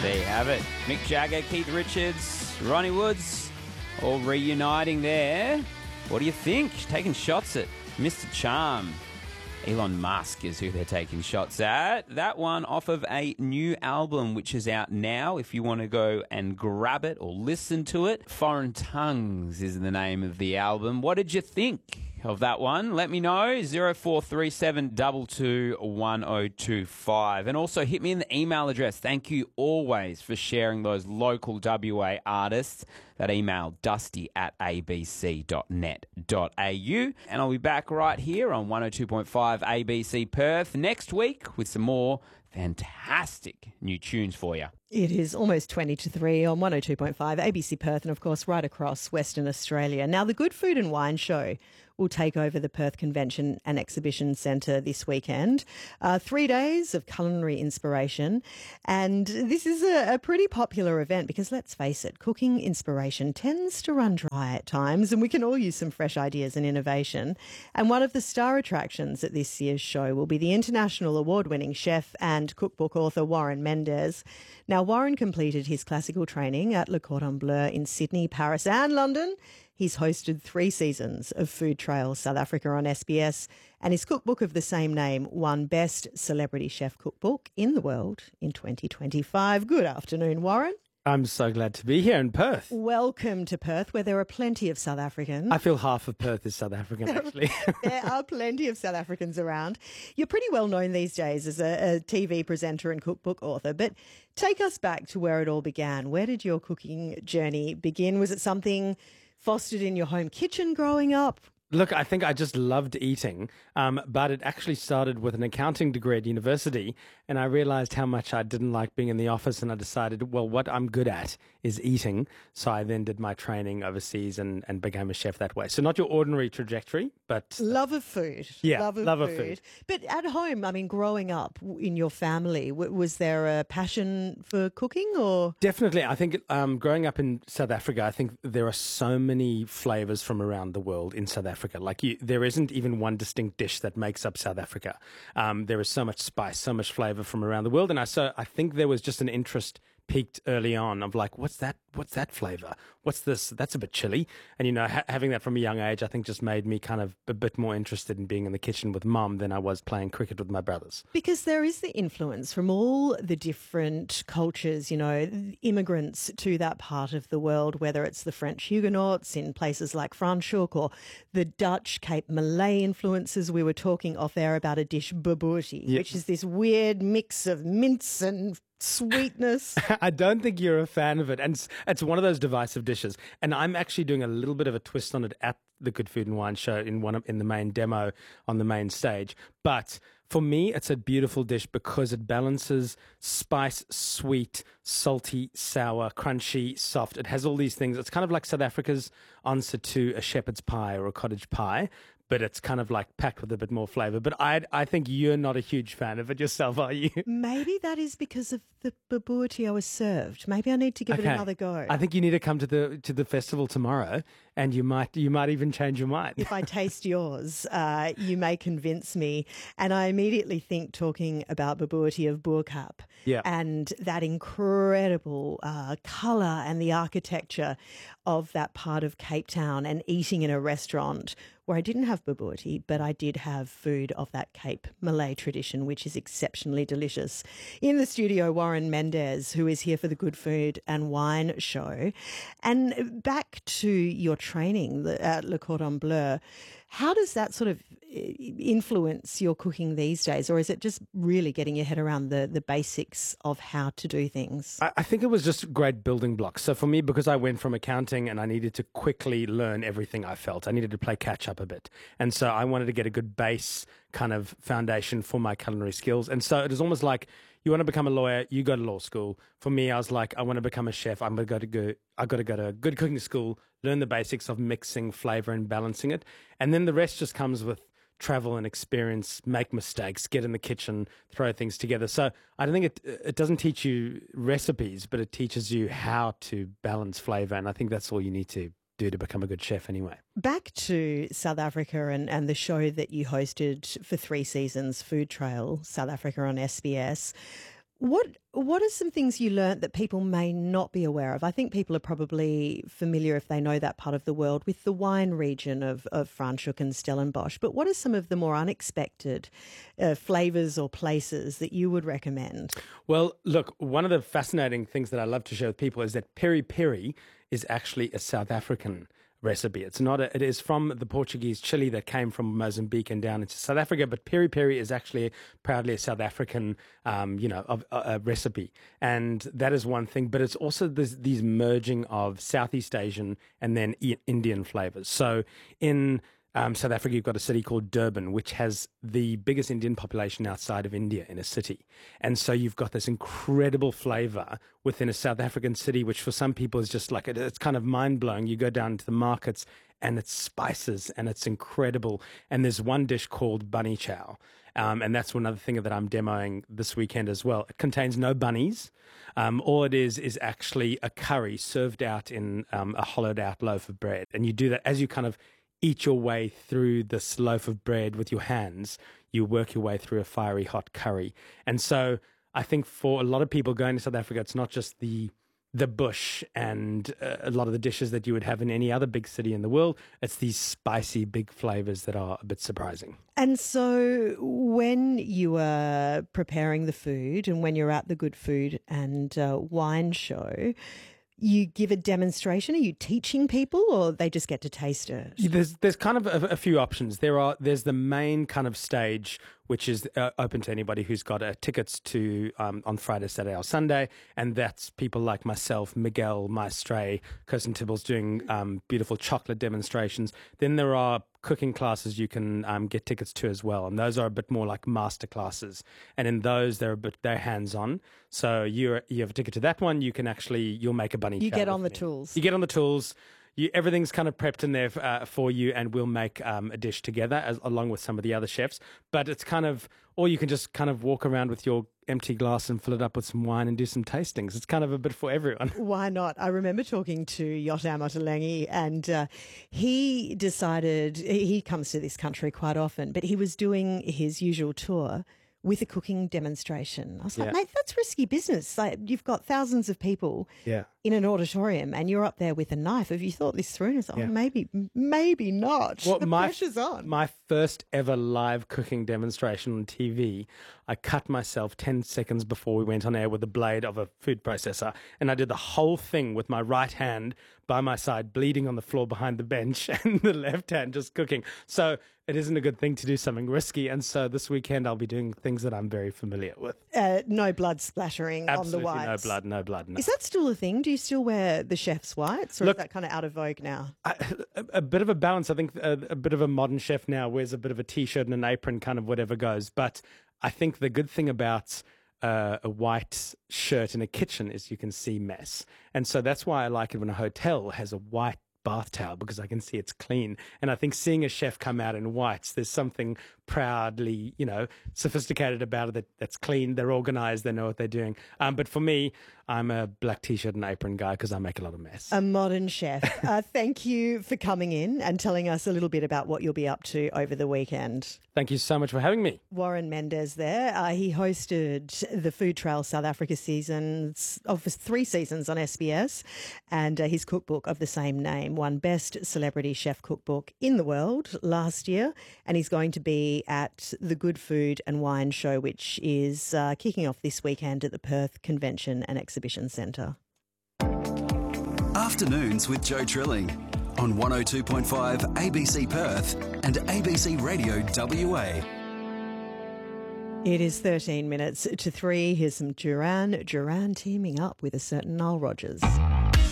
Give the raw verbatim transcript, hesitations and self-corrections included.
There you have it. Mick Jagger, Keith Richards, Ronnie Woods, all reuniting there. What do you think? Taking shots at Mister Charm. Elon Musk is who they're taking shots at. That one off of a new album which is out now if you want to go and grab it or listen to it. Foreign Tongues is the name of the album. What did you think of that one? Let me know. zero four three seven two two one zero two five. And also hit me in the email address. Thank you always for sharing those local W A artists. That email, dusty at a b c dot net dot a u. And I'll be back right here on one oh two point five A B C Perth next week with some more fantastic new tunes for you. It is almost twenty to three on one oh two point five A B C Perth and, of course, right across Western Australia. Now, the Good Food and Wine Show will take over the Perth Convention and Exhibition Centre this weekend. Uh, three days of culinary inspiration. And this is a, a pretty popular event because, let's face it, cooking inspiration tends to run dry at times and we can all use some fresh ideas and innovation. And one of the star attractions at this year's show will be the international award-winning chef and cookbook author Warren Mendez. Now, Warren completed his classical training at Le Cordon Bleu in Sydney, Paris and London. He's hosted three seasons of Food Trail South Africa on S B S, and his cookbook of the same name won Best Celebrity Chef Cookbook in the world in twenty twenty-five. Good afternoon, Warren. I'm so glad to be here in Perth. Welcome to Perth, where there are plenty of South Africans. I feel half of Perth is South African, actually. There are plenty of South Africans around. You're pretty well known these days as a, a T V presenter and cookbook author, but take us back to where it all began. Where did your cooking journey begin? Was it something fostered in your home kitchen growing up? Look, I think I just loved eating, um, but it actually started with an accounting degree at university, and I realized how much I didn't like being in the office, and I decided, well, what I'm good at is eating. So I then did my training overseas and, and became a chef that way. So not your ordinary trajectory, but... Love of food. Yeah, love of, love food. of food. But at home, I mean, growing up in your family, w- was there a passion for cooking or...? Definitely. I think um, growing up in South Africa, I think there are so many flavors from around the world in South Africa. Like you, there isn't even one distinct dish that makes up South Africa. Um, there is so much spice, so much flavor from around the world. And I, so I think there was just an interest peaked early on of like, what's that? What's that flavor? What's this? That's a bit chilly. And, you know, ha- having that from a young age, I think just made me kind of a bit more interested in being in the kitchen with mum than I was playing cricket with my brothers. Because there is the influence from all the different cultures, you know, immigrants to that part of the world, whether it's the French Huguenots in places like Franschhoek or the Dutch Cape Malay influences. We were talking off air about a dish, bobotie, Yep. which is this weird mix of mince and sweetness. I don't think you're a fan of it. And it's, it's one of those divisive dishes. And I'm actually doing a little bit of a twist on it at the Good Food and Wine Show in one of, in the main demo on the main stage. But for me, it's a beautiful dish because it balances spice, sweet, salty, sour, crunchy, soft. It has all these things. It's kind of like South Africa's answer to a shepherd's pie or a cottage pie, but it's kind of like packed with a bit more flavor. But I I think you're not a huge fan of it yourself, are you? Maybe that is because of the bobotie I was served. Maybe I need to give Okay. it another go. I think you need to come to the to the festival tomorrow, and you might you might even change your mind. If I taste yours, uh, you may convince me. And I immediately think, talking about bobotie, of Boerkaap Yeah. and that incredible uh, colour and the architecture of that part of Cape Town, and eating in a restaurant where I didn't have bobotie, but I did have food of that Cape Malay tradition, which is exceptionally delicious. In the studio, Warren Mendez, who is here for the Good Food and Wine Show. And back to your training at Le Cordon Bleu, how does that sort of influence your cooking these days? Or is it just really getting your head around the, the basics of how to do things? I, I think it was just great building blocks. So for me, because I went from accounting and I needed to quickly learn everything I felt, I needed to play catch up a bit. And so I wanted to get a good base kind of foundation for my culinary skills. And so it was almost like, you want to become a lawyer, you go to law school. For me, I was like, I want to become a chef. I'm going to go. I got to go to a good cooking school, learn the basics of mixing flavor and balancing it, and then the rest just comes with travel and experience. Make mistakes, get in the kitchen, throw things together. So I don't think it it doesn't teach you recipes, but it teaches you how to balance flavor, and I think that's all you need to do to become a good chef anyway. Back to South Africa and, and the show that you hosted for three seasons, Food Trail South Africa on S B S. What What are some things you learnt that people may not be aware of? I think people are probably familiar, if they know that part of the world, with the wine region of, of Franschhoek and Stellenbosch. But what are some of the more unexpected uh, flavours or places that you would recommend? Well, look, one of the fascinating things that I love to share with people is that peri peri is actually a South African recipe. It's not a, it is from the Portuguese chili that came from Mozambique and down into South Africa, but peri peri is actually proudly a South African, um, you know, of, uh, uh, recipe. And that is one thing, but it's also this, these merging of Southeast Asian and then I- Indian flavors. So in Um, South Africa, you've got a city called Durban, which has the biggest Indian population outside of India in a city. And so you've got this incredible flavor within a South African city, which for some people is just like, it's kind of mind-blowing. You go down to the markets and it's spices and it's incredible. And there's one dish called bunny chow. Um, and that's another thing that I'm demoing this weekend as well. It contains no bunnies. Um, all it is is actually a curry served out in um, a hollowed-out loaf of bread. And you do that as you kind of eat your way through this loaf of bread with your hands. You work your way through a fiery hot curry. And so I think for a lot of people going to South Africa, it's not just the the bush and uh, a lot of the dishes that you would have in any other big city in the world. It's these spicy, big flavors that are a bit surprising. And so when you are preparing the food and when you're at the Good Food and uh, Wine Show, you give a demonstration? Are you teaching people, or they just get to taste it? There's there's kind of a, a few options. There are there's the main kind of stage, which is uh, open to anybody who's got uh, tickets to um, on Friday, Saturday, or Sunday, and that's people like myself, Miguel Maestre, Kirsten Tibbles doing um, beautiful chocolate demonstrations. Then there are cooking classes you can um, get tickets to as well, and those are a bit more like master classes. And in those, they're a bit they're hands on. So you you have a ticket to that one. You can actually you'll make a bunny. You get on the me. tools. You get on the tools. You, everything's kind of prepped in there uh, for you, and we'll make um, a dish together as, along with some of the other chefs. But it's kind of, or you can just kind of walk around with your empty glass and fill it up with some wine and do some tastings. It's kind of a bit for everyone. Why not? I remember talking to Yotam Ottolenghi, and uh, he decided, he comes to this country quite often, but he was doing his usual tour with a cooking demonstration. I was like, Yeah. mate, that's risky business. Like, you've got thousands of people Yeah. in an auditorium and you're up there with a knife. Have you thought this through? And it's like, Yeah. oh, maybe, maybe not. Well, the my, pressure's on. My first ever live cooking demonstration on T V, I cut myself ten seconds before we went on air with the blade of a food processor, and I did the whole thing with my right hand by my side, bleeding on the floor behind the bench, and the left hand just cooking. So it isn't a good thing to do something risky, and so this weekend I'll be doing things that I'm very familiar with. Uh, no blood splattering Absolutely on the whites. no blood, no blood, no. Is that still a thing? Do you still wear the chef's whites, or Look- is that kind of out of vogue now? I, a, a bit of a balance. I think a, a bit of a modern chef now wears a bit of a t-shirt and an apron, kind of whatever goes. But I think the good thing about uh, a white shirt in a kitchen is you can see mess. And so that's why I like it when a hotel has a white bath towel, because I can see it's clean. And I think seeing a chef come out in whites, there's something proudly, you know, sophisticated about it that, that's clean, they're organized, they know what they're doing. Um, but for me, I'm a black t-shirt and apron guy because I make a lot of mess. A modern chef. uh, thank you for coming in and telling us a little bit about what you'll be up to over the weekend. Thank you so much for having me. Warren Mendez there. Uh, he hosted the Food Trail South Africa seasons of three seasons on S B S, and uh, his cookbook of the same name won Best Celebrity Chef Cookbook in the world last year, and he's going to be at the Good Food and Wine Show, which is uh, kicking off this weekend at the Perth Convention and Exhibition Centre. Afternoons with Joe Trilling on one oh two point five A B C Perth and A B C Radio W A. It is thirteen minutes to three. Here's some Duran Duran teaming up with a certain Nile Rodgers.